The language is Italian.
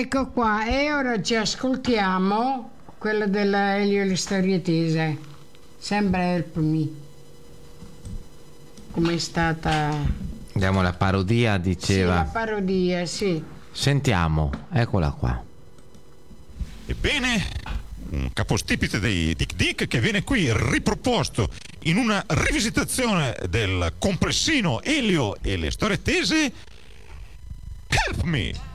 Ecco qua, e ora ci ascoltiamo quello della Elio e le storie tese. Sembra Help Me. Come è stata... Andiamo alla parodia, diceva. Sì, la parodia, sì. Sentiamo, eccola qua. Ebbene, un capostipite dei Dick Dick che viene qui riproposto in una rivisitazione del complessino Elio e le storie tese. Help Me!